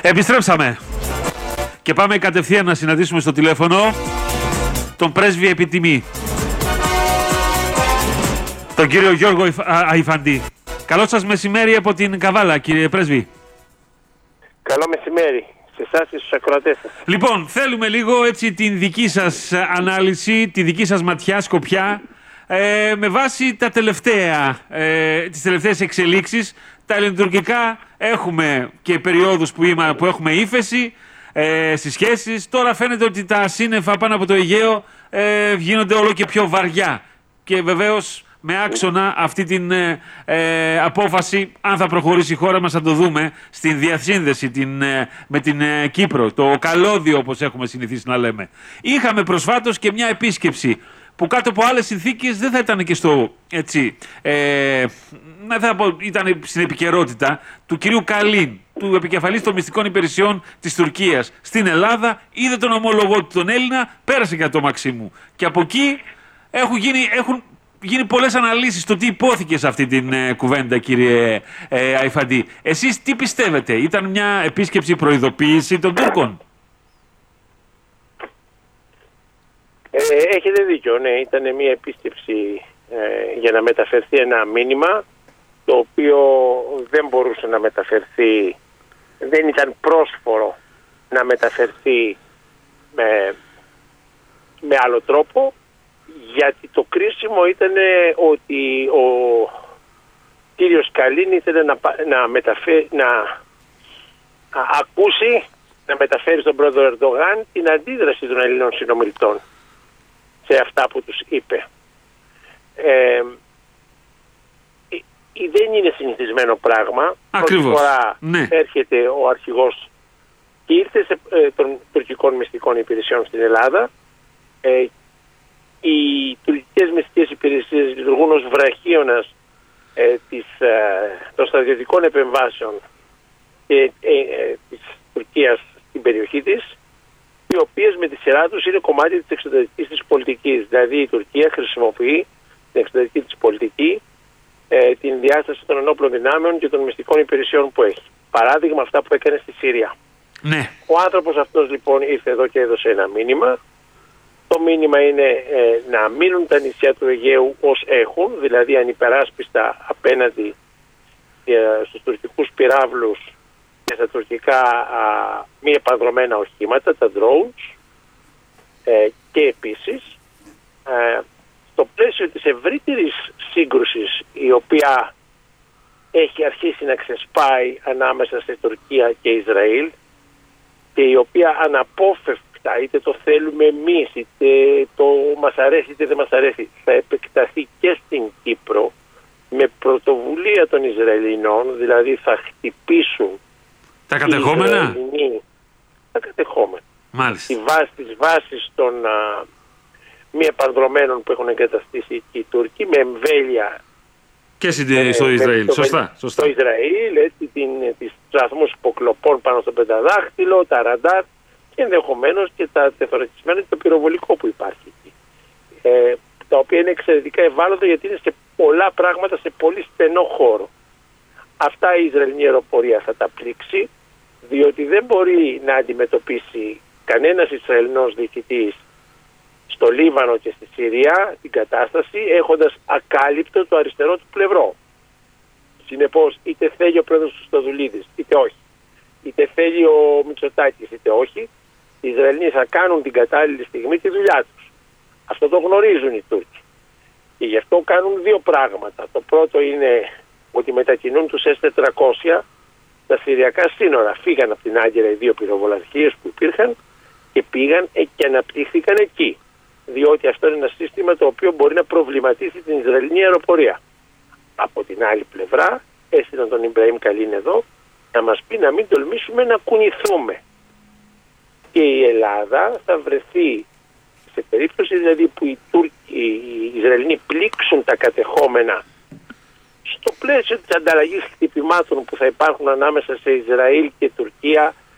Επιστρέψαμε και πάμε κατευθείαν να συναντήσουμε στο τηλέφωνο τον πρέσβη επιτιμή, τον κύριο Γιώργο Αϊφαντή. Καλό σας μεσημέρι από την Καβάλα, κύριε πρέσβη. Καλό μεσημέρι σε εσάς και στους ακροατές σας. Λοιπόν, θέλουμε λίγο έτσι την δική σας ανάλυση, τη δική σας ματιά, σκοπιά, με βάση τα τις τελευταίες εξελίξεις. Τα ελληνοτουρκικά έχουμε και περιόδους που έχουμε ύφεση στις σχέσεις. Τώρα φαίνεται ότι τα σύννεφα πάνω από το Αιγαίο γίνονται όλο και πιο βαριά. Και βεβαίως με άξονα αυτή την απόφαση, αν θα προχωρήσει η χώρα μας, θα το δούμε στην διασύνδεση με την Κύπρο, το καλώδιο όπως έχουμε συνηθίσει να λέμε. Είχαμε προσφάτως και μια επίσκεψη που κάτω από άλλες συνθήκες δεν θα ήταν και στο έτσι, ήταν στην επικαιρότητα του κυρίου Καλίν, του επικεφαλής των μυστικών υπηρεσιών της Τουρκίας στην Ελλάδα. Είδε τον ομόλογό του τον Έλληνα, πέρασε για το Μαξίμου. Και από εκεί έχουν γίνει πολλές αναλύσεις στο τι υπόθηκε σε αυτή την κουβέντα, κύριε Αϊφαντή. Εσείς τι πιστεύετε, ήταν μια επίσκεψη προειδοποίηση των Τούρκων? Έχετε δίκιο, ναι, ήταν μια επίσκεψη για να μεταφερθεί ένα μήνυμα το οποίο δεν μπορούσε να μεταφερθεί, δεν ήταν πρόσφορο να μεταφερθεί με άλλο τρόπο, γιατί το κρίσιμο ήταν ότι ο κύριος Καλίν ήθελε να ακούσει, να μεταφέρει στον πρόεδρο Ερντογάν την αντίδραση των Ελλήνων συνομιλητών σε αυτά που τους είπε. Δεν είναι συνηθισμένο πράγμα. Ακριβώς. Πρώτη φορά έρχεται ο αρχηγός και ήρθε των τουρκικών μυστικών υπηρεσιών στην Ελλάδα. Οι τουρκικές μυστικές υπηρεσίες λειτουργούν ως βραχίωνας των στρατιωτικών επεμβάσεων της Τουρκίας στην περιοχή της, οι οποίες με τη σειρά τους είναι κομμάτι της εξωτερικής της πολιτικής. Δηλαδή η Τουρκία χρησιμοποιεί την εξωτερική της πολιτική, την διάσταση των ενόπλων δυνάμεων και των μυστικών υπηρεσιών που έχει. Παράδειγμα αυτά που έκανε στη Συρία. Ναι. Ο άνθρωπος αυτός λοιπόν ήρθε εδώ και έδωσε ένα μήνυμα. Το μήνυμα είναι να μείνουν τα νησιά του Αιγαίου ως έχουν, δηλαδή ανυπεράσπιστα απέναντι στους τουρκικούς πυράβλους και στα τουρκικά μη επανδρομένα οχήματα, τα drones, και επίσης στο πλαίσιο της ευρύτερης σύγκρουσης η οποία έχει αρχίσει να ξεσπάει ανάμεσα στη Τουρκία και Ισραήλ και η οποία αναπόφευκτα, είτε το θέλουμε εμείς, είτε το μας αρέσει είτε δεν μας αρέσει, θα επεκταθεί και στην Κύπρο με πρωτοβουλία των Ισραηλινών, δηλαδή θα χτυπήσουν τα κατεχόμενα. Τα κατεχόμενα. Μάλιστα. Τις βάσεις των μη επανδρομένων που έχουν εγκαταστήσει εκεί οι Τούρκοι με εμβέλεια και στο Ισραήλ. Σωστά. Στο Ισραήλ, έτσι, τις σταθμούς υποκλοπών πάνω στο πενταδάχτυλο, τα ραντάρ και ενδεχομένως και τα τεθωρακισμένα και το πυροβολικό που υπάρχει εκεί. Τα οποία είναι εξαιρετικά ευάλωτα γιατί είναι σε πολλά πράγματα σε πολύ στενό χώρο. Αυτά η Ισραηλινή αεροπορία θα τα πλήξει, διότι δεν μπορεί να αντιμετωπίσει κανένας Ισραηλινός διοικητής στο Λίβανο και στη Συρία την κατάσταση έχοντας ακάλυπτο το αριστερό του πλευρό. Συνεπώς, είτε θέλει ο πρόεδρος του Στοδουλίδης είτε όχι, είτε θέλει ο Μητσοτάκης είτε όχι, οι Ισραηλοί θα κάνουν την κατάλληλη στιγμή τη δουλειά τους. Αυτό το γνωρίζουν οι Τούρκοι. Και γι' αυτό κάνουν δύο πράγματα. Το πρώτο είναι ότι μετακινούν τους S-400 στα συριακά σύνορα. Φύγαν από την Άγκυρα οι δύο πυροβολαρχίες που υπήρχαν και πήγαν και αναπτύχθηκαν εκεί. Διότι αυτό είναι ένα σύστημα το οποίο μπορεί να προβληματίσει την Ισραηλινή αεροπορία. Από την άλλη πλευρά, έστειλαν τον Ιμπραήμ Καλίν εδώ να μας πει να μην τολμήσουμε να κουνηθούμε. Και η Ελλάδα θα βρεθεί σε περίπτωση δηλαδή που οι Ισραηλινοί πλήξουν τα κατεχόμενα στο πλαίσιο της ανταλλαγής χτυπημάτων που θα υπάρχουν ανάμεσα σε Ισραήλ και Τουρκία